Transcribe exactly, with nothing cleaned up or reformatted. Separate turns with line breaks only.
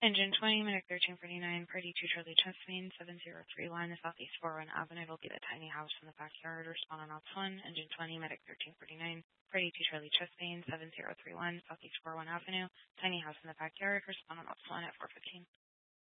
Engine twenty, Medic thirteen forty-nine, Party two Charlie Chestmain, seven zero three one, Southeast four one Avenue. It'll be the tiny house in the backyard. Respond on ops one. Engine twenty, Medic thirteen forty-nine, Party two Charlie Chestmain, seven zero three one, Southeast four one Avenue. Tiny house in the backyard. Respond on ops one at four fifteen.